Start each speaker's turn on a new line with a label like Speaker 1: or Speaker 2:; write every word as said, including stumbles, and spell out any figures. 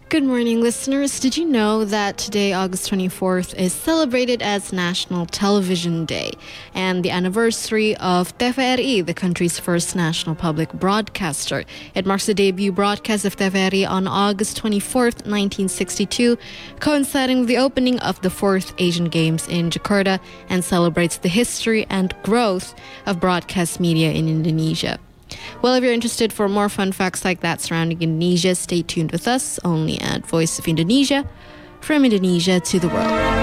Speaker 1: Good morning, listeners. Did you know that today, August twenty-fourth, is celebrated as National Television Day and the anniversary of T V R I, the country's first national public broadcaster? It marks the debut broadcast of T V R I on August twenty-fourth, nineteen sixty-two, coinciding with the opening of the fourth Asian Games in Jakarta, and celebrates the history and growth of broadcast media in Indonesia. Well, if you're interested for more fun facts like that surrounding Indonesia, stay tuned with us only at Voice of Indonesia, from Indonesia to the world.